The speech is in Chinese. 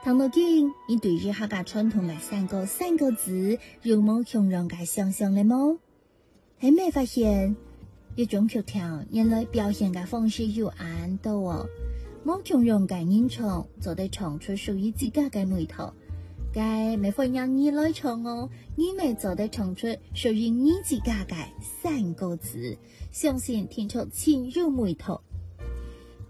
唐到今，你对于客家传统嘅三個字有冇形容嘅想象咧麼？喺咩發現一種曲調原來表現嘅方式有咁多哦，冇形容嘅演唱就得唱出屬於自家嘅味道，嘅咪會讓你來唱哦，你咪就得唱出屬於你自家嘅三個字，相信聽出前有味道。